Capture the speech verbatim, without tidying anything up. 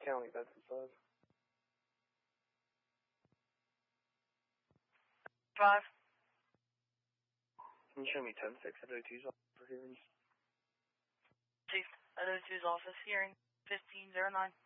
County, Bedford. Five. Can you show me ten six at O two's office for hearings? Chief, at O two's office, hearing fifteen oh nine.